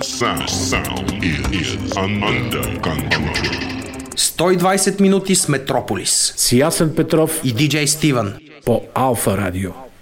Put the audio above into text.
Sound is under control. 120 минути с Метрополис. С Ясен Петров и диджей Стивън по Алфа Радио.